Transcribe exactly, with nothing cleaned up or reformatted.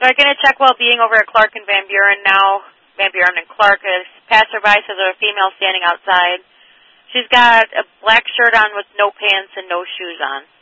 So I'm going to check well-being over at Clark and Van Buren now. Van Buren and Clark. A passerby says there's a female standing outside. She's got a black shirt on with no pants and no shoes on.